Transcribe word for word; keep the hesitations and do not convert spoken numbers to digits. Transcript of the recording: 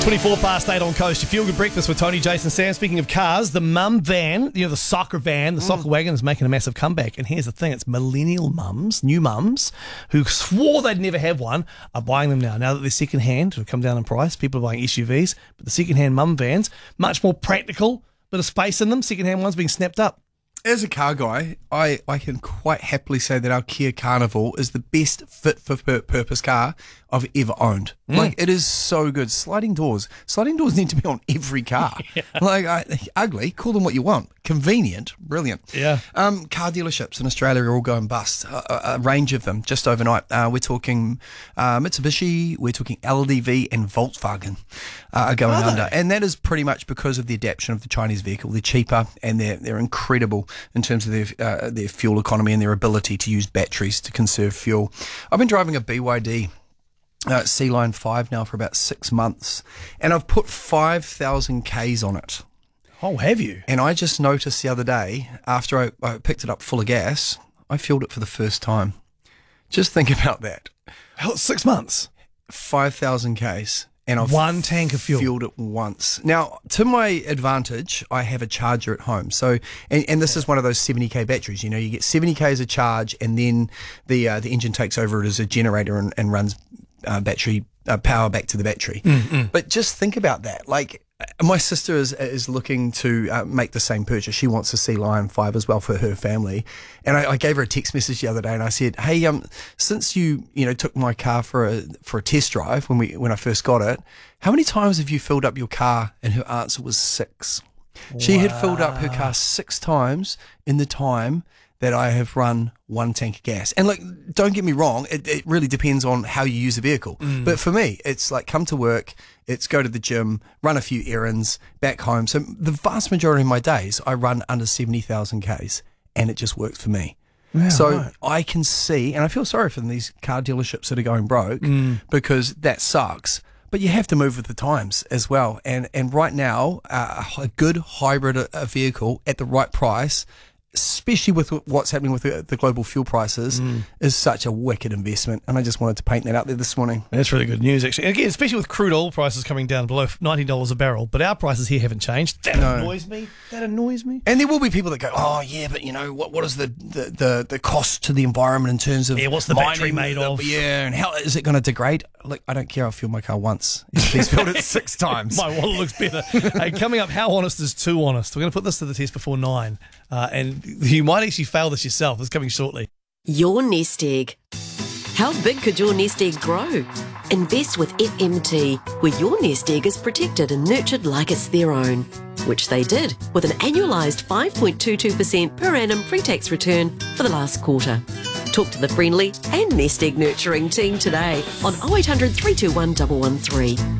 twenty-four past eight on Coast. Your Feel Good Breakfast with Tony, Jason, Sam. Speaking of cars, the mum van, you know, the soccer van, the mm. soccer wagon is making a massive comeback. And here's the thing, it's millennial mums, new mums, who swore they'd never have one, are buying them now. Now that they're second-hand, have come down in price, people are buying S U Vs, but the second-hand mum vans, much more practical, bit of space in them, second-hand ones being snapped up. As a car guy, I, I can quite happily say that our Kia Carnival is the best fit-for-purpose car I've ever owned. Mm. Like, it is so good. Sliding doors. Sliding doors need to be on every car. yeah. Like, I, ugly, call them what you want. Convenient, brilliant. Yeah. Um, car dealerships in Australia are all going bust. A, a, a range of them, just overnight. Uh, we're talking uh, Mitsubishi, we're talking L D V and Volkswagen uh, are going are under. They? And that is pretty much because of the adaptation of the Chinese vehicle. They're cheaper and they're, they're incredible in terms of their uh, their fuel economy and their ability to use batteries to conserve fuel. I've been driving a B Y D uh, C-Line five now for about six months, and I've put five thousand kays on it. Oh, have you? And I just noticed the other day, after I, I picked it up full of gas, I fueled it for the first time. Just think about that. Hell, six months? five thousand kays. And I've One tank of fuel. Fueled it once. Now, to my advantage, I have a charger at home. So, and, and this is one of those seventy k batteries. You know, you get seventy k as a charge, and then the uh, the engine takes over it as a generator and, and runs uh, battery uh, power back to the battery. Mm-hmm. But just think about that. Like, my sister is is looking to uh, make the same purchase. She wants a C-Line five as well for her family. And I, I gave her a text message the other day, and I said, "Hey, um, since you you know took my car for a for a test drive when we when I first got it, how many times have you filled up your car?" And her answer was six. Wow. She had filled up her car six times in the time that I have run one tank of gas. And like, don't get me wrong, it, it really depends on how you use the vehicle. Mm. But for me, it's like come to work, it's go to the gym, run a few errands, back home. So the vast majority of my days, I run under seventy thousand kays, and it just works for me. Yeah, so right. I can see, and I feel sorry for these car dealerships that are going broke mm. because that sucks. But you have to move with the times as well. And and right now, uh, a good hybrid a vehicle at the right price, especially with what's happening with the, the global fuel prices, mm. is such a wicked investment. And I just wanted to paint that out there this morning. That's really good news, actually. Again, especially with crude oil prices coming down below ninety dollars a barrel. But our prices here haven't changed. That no. annoys me. That annoys me. And there will be people that go, oh, yeah, but, you know, what what is the, the, the, the cost to the environment in terms of yeah, what's the battery made the, of? Yeah, and how is it going to degrade? Look, I don't care. I'll fuel my car once. He's filled it six times. My wallet looks better. Hey, coming up, how honest is too honest? We're going to put this to the test before nine. Uh, and you might actually fail this yourself. It's coming shortly. Your nest egg. How big could your nest egg grow? Invest with F M T, where your nest egg is protected and nurtured like it's their own, which they did with an annualised five point two two percent per annum pre-tax return for the last quarter. Talk to the friendly and nest egg nurturing team today on oh eight hundred, three two one, one one three.